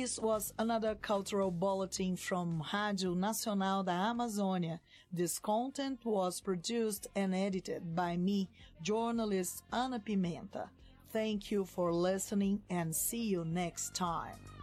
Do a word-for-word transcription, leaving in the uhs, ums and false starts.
This was another cultural bulletin from Rádio Nacional da Amazônia. This content was produced and edited by me, journalist Ana Pimenta. Thank you for listening and see you next time.